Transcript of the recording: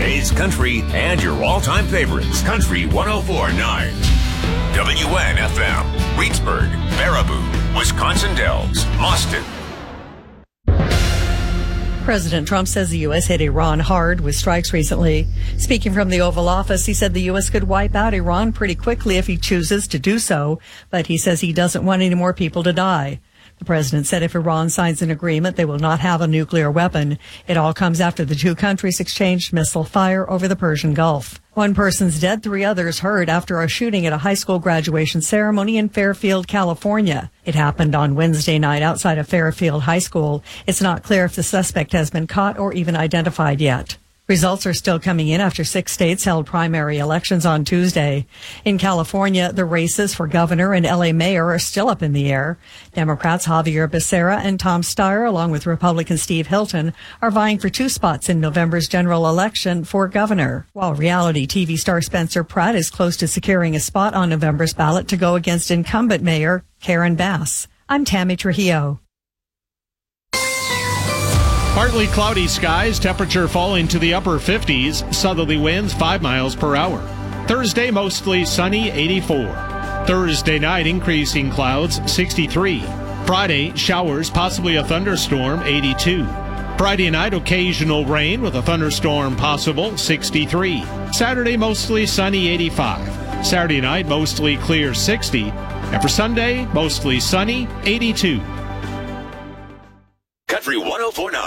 today's country and your all-time favorites. Country 104.9. WNFM. Reedsburg, Baraboo, Wisconsin Dells, Austin. President Trump says the U.S. hit Iran hard with strikes recently. Speaking from the Oval Office, he said the U.S. could wipe out Iran pretty quickly if he chooses to do so, but he says he doesn't want any more people to die. The president said if Iran signs an agreement, they will not have a nuclear weapon. It all comes after the two countries exchanged missile fire over the Persian Gulf. One person's dead, 3 others hurt after a shooting at a high school graduation ceremony in Fairfield, California. It happened on Wednesday night outside of Fairfield High School. It's not clear if the suspect has been caught or even identified yet. Results are still coming in after 6 states held primary elections on Tuesday. In California, the races for governor and LA mayor are still up in the air. Democrats Javier Becerra and Tom Steyer, along with Republican Steve Hilton, are vying for 2 spots in November's general election for governor, while reality TV star Spencer Pratt is close to securing a spot on November's ballot to go against incumbent mayor Karen Bass. I'm Tammy Trujillo. Partly cloudy skies, temperature falling to the upper 50s, southerly winds 5 miles per hour. Thursday, mostly sunny, 84. Thursday night, increasing clouds, 63. Friday, showers, possibly a thunderstorm, 82. Friday night, occasional rain with a thunderstorm possible, 63. Saturday, mostly sunny, 85. Saturday night, mostly clear, 60. And for Sunday, mostly sunny, 82. Country 104.9.